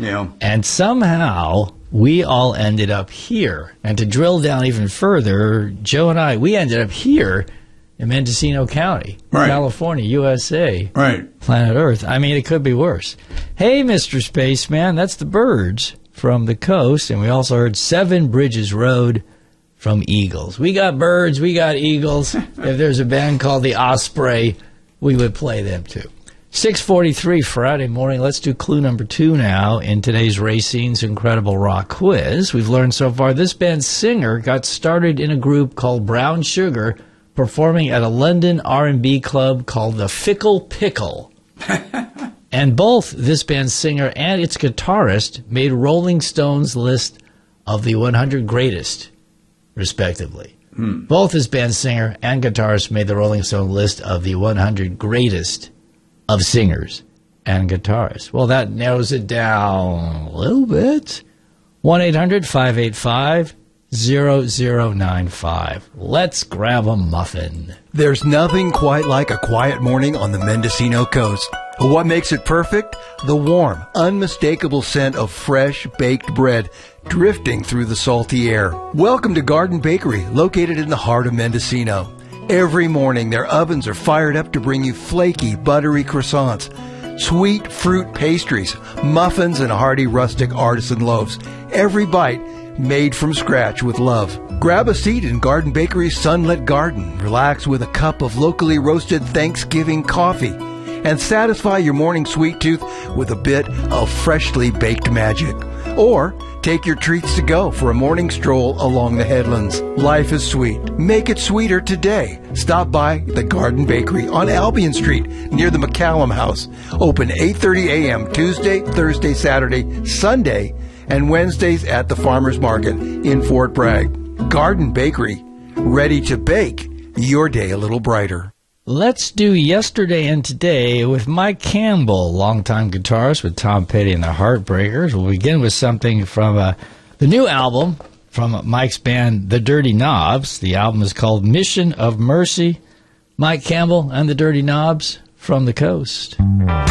Yeah. And somehow we all ended up here. And to drill down even further, Joe and I, we ended up here in Mendocino County, Right. California, USA, Right. planet Earth. I mean, it could be worse. Hey, Mr. Spaceman, that's the Birds from the coast. And we also heard Seven Bridges Road from Eagles. We got birds, we got eagles. If there's a band called the Osprey, we would play them too. 6:43 Friday morning. Let's do clue number 2 now in today's Racine's Incredible Rock Quiz. We've learned so far this band's singer got started in a group called Brown Sugar, performing at a London R&B club called the Fickle Pickle. And both this band's singer and its guitarist made Rolling Stone's list of the 100 greatest, respectively. Both this band's singer and guitarist made the Rolling Stone list of the 100 greatest of singers and guitarists. Well, that narrows it down a little bit. 1-800-585-0095. Let's grab a muffin. There's nothing quite like a quiet morning on the Mendocino coast. What makes it perfect? The warm, unmistakable scent of fresh baked bread drifting through the salty air. Welcome to Garden Bakery, located in the heart of Mendocino. Every morning, their ovens are fired up to bring you flaky, buttery croissants, sweet fruit pastries, muffins, and hearty rustic artisan loaves. Every bite made from scratch with love. Grab a seat in Garden Bakery's sunlit garden, relax with a cup of locally roasted Thanksgiving coffee, and satisfy your morning sweet tooth with a bit of freshly baked magic. Or take your treats to go for a morning stroll along the headlands. Life is sweet. Make it sweeter today. Stop by the Garden Bakery on Albion Street near the McCallum House. Open 8:30 a.m. Tuesday, Thursday, Saturday, Sunday, and Wednesdays at the Farmers Market in Fort Bragg. Garden Bakery, ready to bake your day a little brighter. Let's do Yesterday and Today with Mike Campbell, longtime guitarist with Tom Petty and the Heartbreakers. We'll begin with something from the new album from Mike's band, The Dirty Knobs. The album is called Mission of Mercy. Mike Campbell and the Dirty Knobs from the coast.